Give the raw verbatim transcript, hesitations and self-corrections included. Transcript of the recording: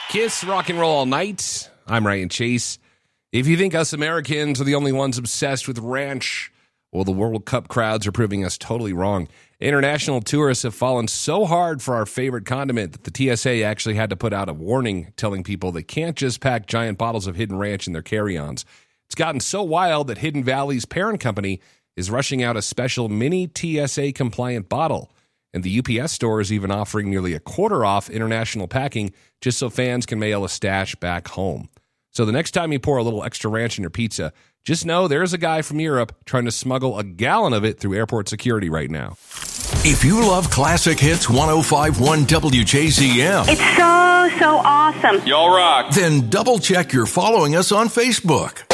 Kiss Rock and Roll All Night. I'm Ryan Chase. If you think us Americans are the only ones obsessed with ranch, well, the World Cup crowds are proving us totally wrong. International tourists have fallen so hard for our favorite condiment that the T S A actually had to put out a warning telling people they can't just pack giant bottles of Hidden Ranch in their carry-ons. It's gotten so wild that Hidden Valley's parent company is rushing out a special mini T S A-compliant bottle. And the U P S store is even offering nearly a quarter off international packing just so fans can mail a stash back home. So the next time you pour a little extra ranch in your pizza, just know there's a guy from Europe trying to smuggle a gallon of it through airport security right now. If you love classic hits one oh five point one W J Z M, it's so, so awesome. Y'all rock. Then double check you're following us on Facebook.